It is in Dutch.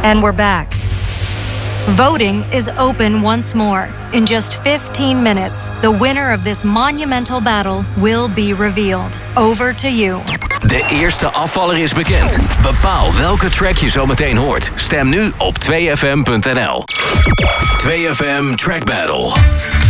And we're back. Voting is open once more. In just 15 minutes, the winner of this monumental battle will be revealed. Over to you. De eerste afvaller is bekend. Bepaal welke track je zo meteen hoort. Stem nu op 2fm.nl. 2FM Track Battle.